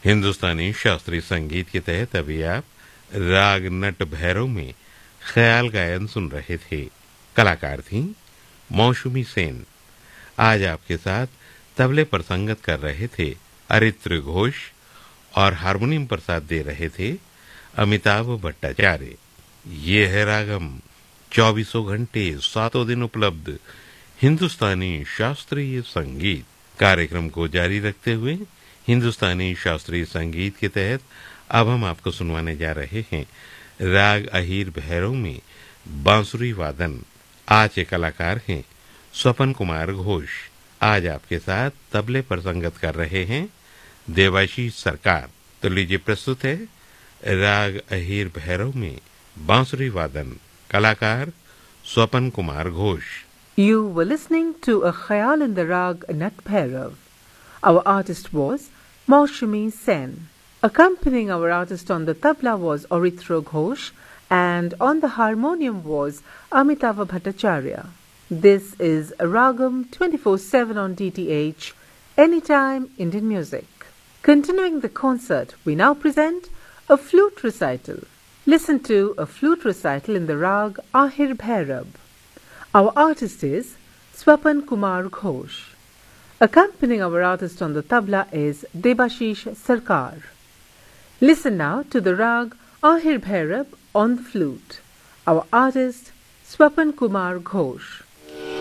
हिंदुस्तानी शास्त्रीय संगीत के तहत अभी आप राग नट भैरव में ख्याल गायन सुन रहे थे। कलाकार थीं मौसमी सेन। आज आपके साथ तबले पर संगत कर रहे थे अरित्र घोष और हारमोनियम पर साथ दे रहे थे अमिताभ भट्टाचार्य। ये है रागम, 24 घंटे 7 दिन उपलब्ध हिंदुस्तानी शास्त्रीय संगीत। कार्यक्रम को जारी रखते हुए हिंदुस्तानी शास्त्रीय संगीत के तहत अब हम आपको सुनवाने जा रहे हैं राग अहीर भैरव में बांसुरी वादन। आज के कलाकार हैं स्वपन कुमार घोष। आज आपके साथ तबले पर संगत कर रहे हैं देवाशीष सरकार। तो लीजिए प्रस्तुत है राग अहीर भैरव में बांसुरी वादन। कलाकार स्वपन Kumar Ghosh. You were listening to a khayal in the rag Nat Bhairav. Our artist was Maushami Sen. Accompanying our artist on the tabla was Aritra Ghosh and on the harmonium was Amitabh Bhattacharya. This is Ragam 24/7 on DTH, Anytime Indian Music. Continuing the concert, we now present a flute recital. Listen to a flute recital in the rag Ahir Bhairav. Our artist is Swapan Kumar Ghosh. Accompanying our artist on the tabla is Debashish Sarkar. Listen now to the rag Ahir Bhairav on the flute. Our artist Swapan Kumar Ghosh.